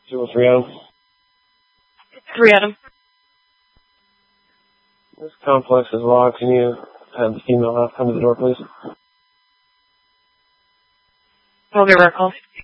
203 Adam. 3 Adam. This complex is locked. Can you have the female half come to the door, please? I'll give her a call.